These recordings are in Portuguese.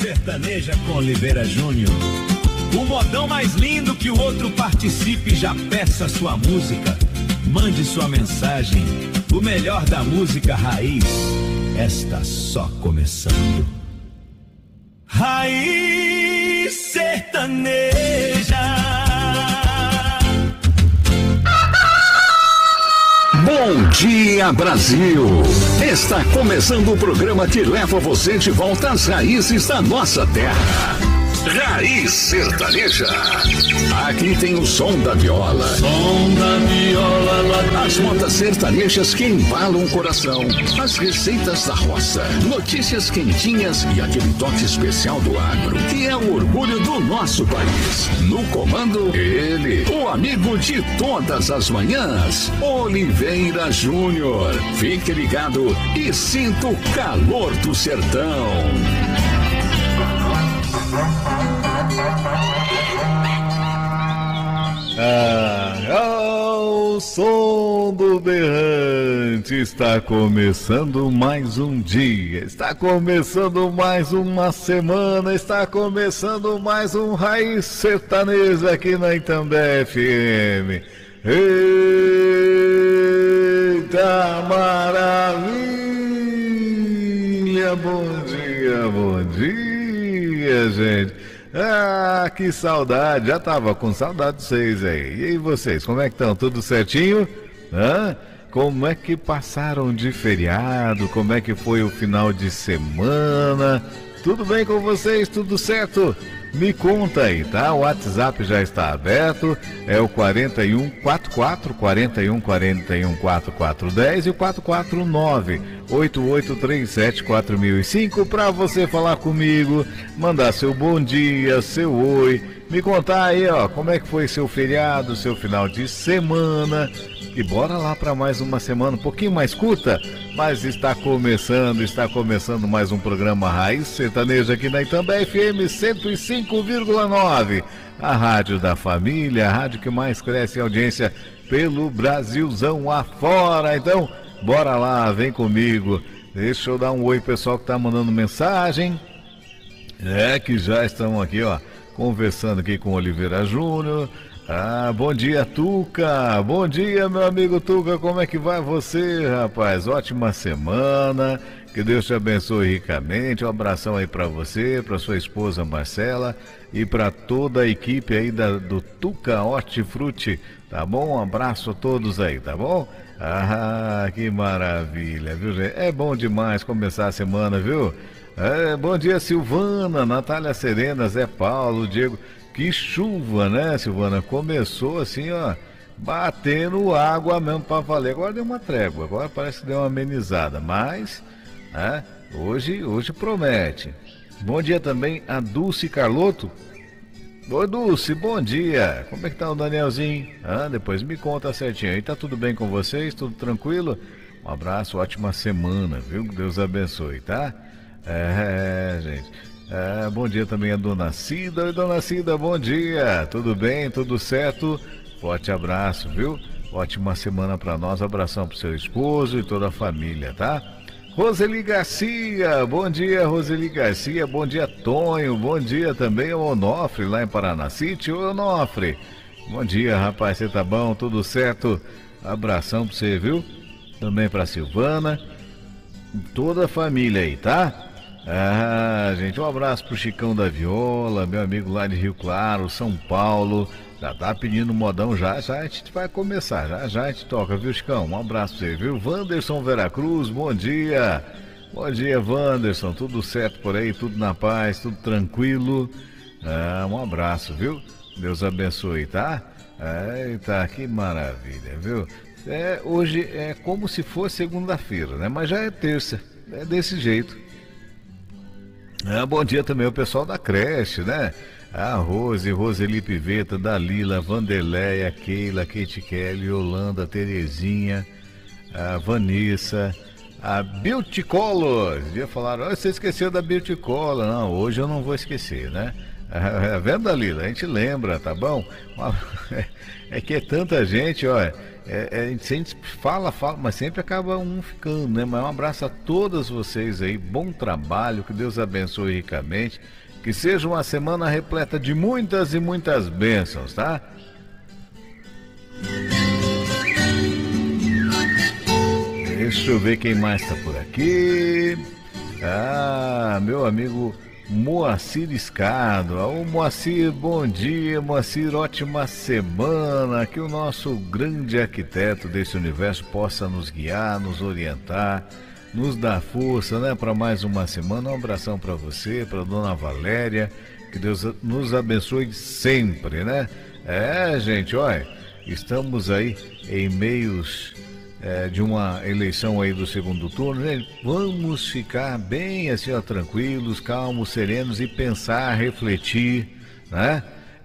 Sertaneja com Oliveira Júnior. O modão mais lindo que o outro participe, já peça sua música. Mande sua mensagem. O melhor da música raiz está só começando. Raiz Sertaneja. Bom dia, Brasil! Está começando o programa que leva você de volta às raízes da nossa terra. Raiz Sertaneja. Aqui tem o som da viola. Som da viola lá. As notas sertanejas que embalam o coração. As receitas da roça. Notícias quentinhas e aquele toque especial do agro, que é o orgulho do nosso país. No comando, ele, o amigo de todas as manhãs, Oliveira Júnior. Fique ligado e sinta o calor do sertão. O som do berrante. Está começando mais um dia, está começando mais uma semana, está começando mais um Raiz Sertaneja aqui na Itambé FM. Eita maravilha! Bom dia, gente. Ah, que saudade, já tava com saudade de vocês aí. E aí vocês, como é que estão? Tudo certinho? Como é que passaram de feriado? Como é que foi o final de semana? Tudo bem com vocês? Tudo certo? Me conta aí, tá? O WhatsApp já está aberto, é o 4144 4410 e o 449-8837-4005 para você falar comigo, mandar seu bom dia, seu oi, me contar aí, ó, como é que foi seu feriado, seu final de semana. E bora lá para mais uma semana um pouquinho mais curta, mas está começando mais um programa Raiz Sertaneja aqui na Itambé FM 105,9, a rádio da família, a rádio que mais cresce em audiência pelo Brasilzão afora. Então, bora lá, vem comigo. Deixa eu dar um oi pessoal que tá mandando mensagem. Que já estão aqui, ó, conversando aqui com Oliveira Júnior. Bom dia, Tuca. Bom dia, meu amigo Tuca. Como é que vai você, rapaz? Ótima semana. Que Deus te abençoe ricamente. Um abração aí pra você, pra sua esposa Marcela e pra toda a equipe aí do Tuca Hortifruti. Tá bom? Um abraço a todos aí, tá bom? Que maravilha, viu, gente? É bom demais começar a semana, viu? Bom dia, Silvana, Natália Serena, Zé Paulo, Diego. Que chuva, né, Silvana? Começou assim, ó, batendo água mesmo pra valer. Agora deu uma trégua, agora parece que deu uma amenizada, mas hoje promete. Bom dia também a Dulce Carlotto. Oi, Dulce, bom dia. Como é que tá o Danielzinho? Depois me conta certinho aí. Tá tudo bem com vocês? Tudo tranquilo? Um abraço, ótima semana, viu? Que Deus abençoe, tá? Gente. Bom dia também a Dona Cida. Oi, Dona Cida, bom dia. Tudo bem? Tudo certo? Forte abraço, viu? Ótima semana pra nós. Abração pro seu esposo e toda a família, tá? Roseli Garcia, bom dia, Roseli Garcia. Bom dia, Tonho. Bom dia também ao Onofre, lá em Paraná City. Oi, Onofre. Bom dia, rapaz, você tá bom? Tudo certo? Abração pra você, viu? Também pra Silvana. Toda a família aí, tá? Gente, um abraço pro Chicão da Viola, meu amigo lá de Rio Claro, São Paulo. Já tá pedindo modão, já a gente vai começar, já a gente toca, viu, Chicão? Um abraço pra você, viu? Wanderson Veracruz, bom dia. Bom dia, Wanderson, tudo certo por aí, tudo na paz, tudo tranquilo. Um abraço, viu? Deus abençoe, tá? Eita, que maravilha, viu? Hoje é como se fosse segunda-feira, né? Mas já é terça, é desse jeito. Bom dia também ao pessoal da creche, né? A Rose, Roseli Piveta, Dalila, Vanderleia, Keila, Kate Kelly, Yolanda, Terezinha, a Vanessa, a Beauty Color. Ia falar, você esqueceu da Beauty Color. Não, hoje eu não vou esquecer, né? Vendo, Dalila? A gente lembra, tá bom? É que é tanta gente, ó. A gente fala, mas sempre acaba um ficando, né? Mas um abraço a todas vocês aí, bom trabalho, que Deus abençoe ricamente, que seja uma semana repleta de muitas e muitas bênçãos, tá? Deixa eu ver quem mais tá por aqui. Meu amigo Moacir Escado. Moacir, bom dia, Moacir, ótima semana, que o nosso grande arquiteto desse universo possa nos guiar, nos orientar, nos dar força, né, para mais uma semana. Um abração para você, para dona Valéria, que Deus nos abençoe sempre, né? Gente, olha, estamos aí em meios de uma eleição aí do segundo turno, né? Vamos ficar bem assim, ó, tranquilos, calmos, serenos e pensar, refletir, né?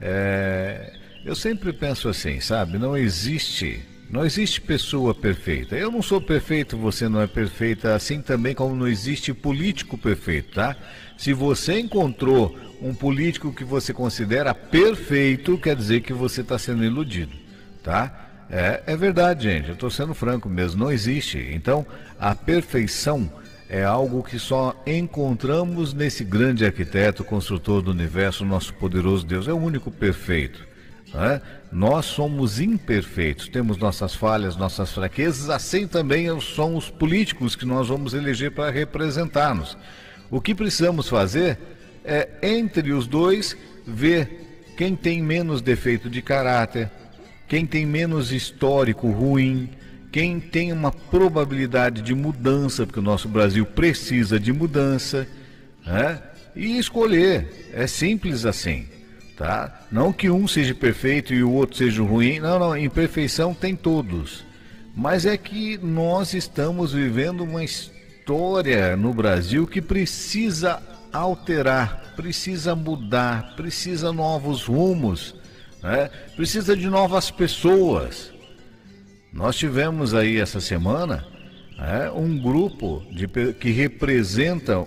Eu sempre penso assim, sabe? Não existe pessoa perfeita. Eu não sou perfeito, você não é perfeita, assim também como não existe político perfeito, tá? Se você encontrou um político que você considera perfeito, quer dizer que você está sendo iludido, tá? É verdade, gente, eu estou sendo franco mesmo, não existe. Então, a perfeição é algo que só encontramos nesse grande arquiteto, construtor do universo, nosso poderoso Deus. É o único perfeito, né? Nós somos imperfeitos, temos nossas falhas, nossas fraquezas, assim também são os políticos que nós vamos eleger para representar-nos. O que precisamos fazer é, entre os dois, ver quem tem menos defeito de caráter, quem tem menos histórico ruim, quem tem uma probabilidade de mudança, porque o nosso Brasil precisa de mudança, né? E escolher, é simples assim, tá? Não que um seja perfeito e o outro seja ruim, não, imperfeição tem todos, mas é que nós estamos vivendo uma história no Brasil que precisa alterar, precisa mudar, precisa novos rumos, né? Precisa de novas pessoas. Nós tivemos aí essa semana um grupo que representa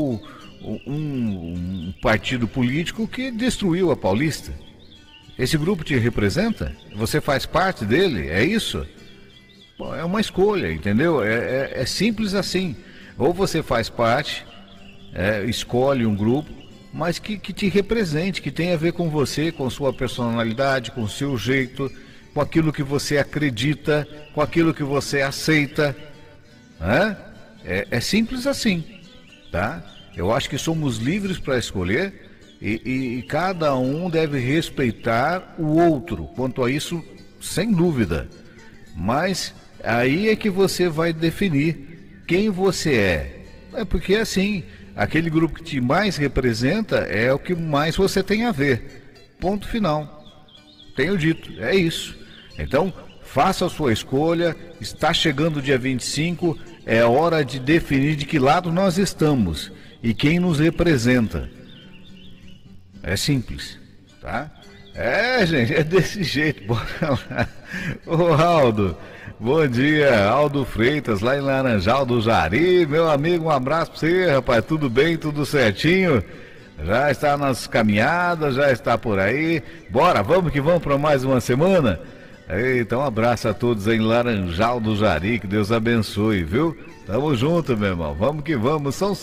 um partido político que destruiu a Paulista. Esse grupo te representa? Você faz parte dele? É isso? Bom, é uma escolha, entendeu? É simples assim. Ou você faz parte, escolhe um grupo, mas que te represente, que tenha a ver com você, com sua personalidade, com o seu jeito, com aquilo que você acredita, com aquilo que você aceita, né? É simples assim, tá? Eu acho que somos livres para escolher e cada um deve respeitar o outro, quanto a isso, sem dúvida. Mas aí é que você vai definir quem você é. Porque assim, aquele grupo que te mais representa é o que mais você tem a ver. Ponto final. Tenho dito, é isso. Então, faça a sua escolha. Está chegando o dia 25, é hora de definir de que lado nós estamos e quem nos representa. É simples, tá? Gente, é desse jeito. Bora lá. Ô, Aldo, bom dia, Aldo Freitas, lá em Laranjal do Jari. Meu amigo, um abraço pra você, rapaz. Tudo bem, tudo certinho? Já está nas caminhadas, já está por aí. Bora, vamos que vamos para mais uma semana? Então, um abraço a todos em Laranjal do Jari, que Deus abençoe, viu? Tamo junto, meu irmão, vamos que vamos. São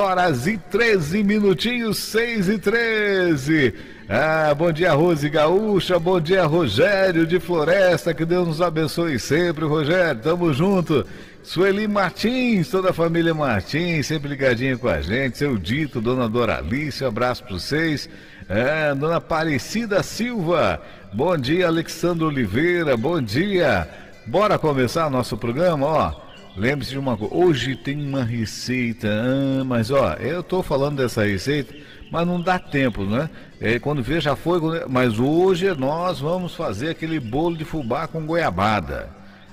6h13, 6h13. Bom dia, Rose Gaúcha, bom dia, Rogério de Floresta, que Deus nos abençoe sempre, Rogério, tamo junto. Sueli Martins, toda a família Martins, sempre ligadinha com a gente, seu Dito, dona Doralice, um abraço para vocês. Dona Aparecida Silva, bom dia, Alexandre Oliveira, bom dia. Bora começar nosso programa, ó. Lembre-se de uma coisa, hoje tem uma receita, mas ó, eu tô falando dessa receita, mas não dá tempo, né? Quando vê já foi, mas hoje nós vamos fazer aquele bolo de fubá com goiabada.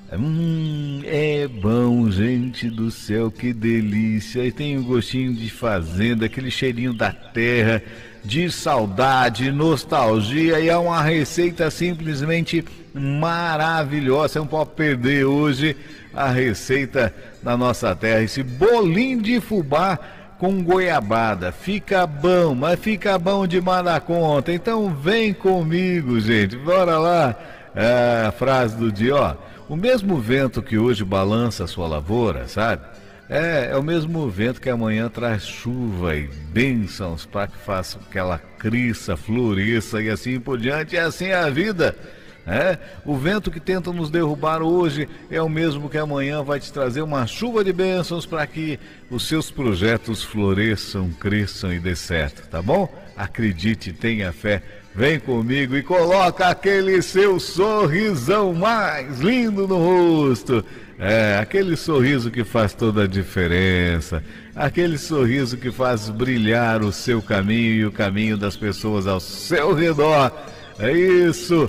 É bom, gente do céu, que delícia, e tem um gostinho de fazenda, aquele cheirinho da terra, de saudade, nostalgia, e é uma receita simplesmente maravilhosa, você não pode perder hoje a receita da nossa terra, esse bolinho de fubá com goiabada. Fica bom, mas fica bom demais da conta. Então vem comigo, gente. Bora lá. A frase do dia, ó. O mesmo vento que hoje balança a sua lavoura, sabe? É o mesmo vento que amanhã traz chuva e bênçãos para que faça que ela cresça, floresça e assim por diante. E assim é a vida. O vento que tenta nos derrubar hoje é o mesmo que amanhã vai te trazer uma chuva de bênçãos para que os seus projetos floresçam, cresçam e dê certo, tá bom? Acredite, tenha fé, vem comigo e coloca aquele seu sorrisão mais lindo no rosto. Aquele sorriso que faz toda a diferença, aquele sorriso que faz brilhar o seu caminho e o caminho das pessoas ao seu redor. É isso.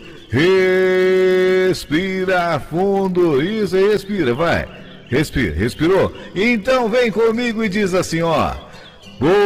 Respira fundo, isso, respira, vai, respira, respirou? Então vem comigo e diz assim, ó.